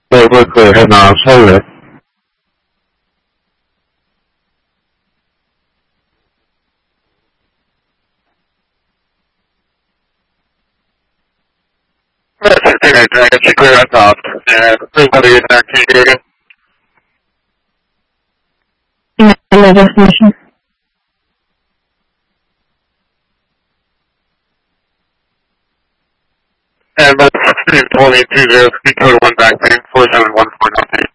会可以喺哪出嚟？It's clear on top, and everybody is acting again. Hello, destination. And that's 2020, speed code 1 back thing.